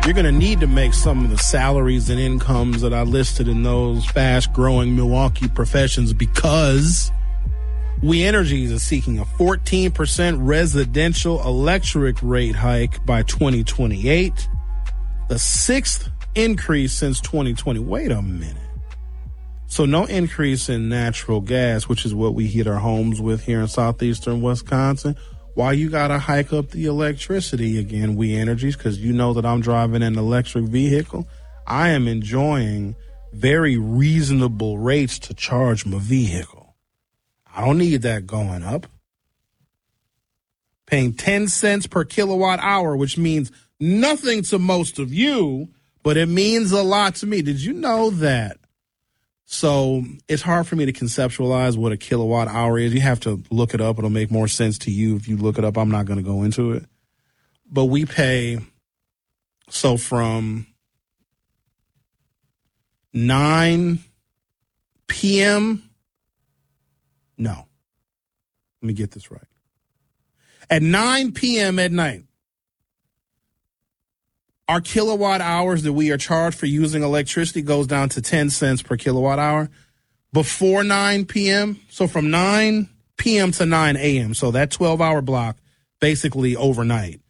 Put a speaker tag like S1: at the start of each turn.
S1: you're going to need to make some of the salaries and incomes that I listed in those fast-growing Milwaukee professions, because We Energies is seeking a 14% residential electric rate hike by 2028, the sixth increase since 2020. Wait a minute. So no increase in natural gas, which is what we heat our homes with here in southeastern Wisconsin. Why you got to hike up the electricity again, We Energies? Because you know that I'm driving an electric vehicle. I am enjoying very reasonable rates to charge my vehicle. I don't need that going up. Paying 10 cents per kilowatt hour, which means nothing to most of you, but it means a lot to me. Did you know that? So it's hard for me to conceptualize what a kilowatt hour is. You have to look it up. It'll make more sense to you if you look it up. I'm not going to go into it. But we pay, so from 9 p.m. No. Let me get this right. At 9 p.m. at night, our kilowatt hours that we are charged for using electricity goes down to 10 cents per kilowatt hour. Before 9 p.m., so from 9 p.m. to 9 a.m., so that 12-hour block, basically overnight,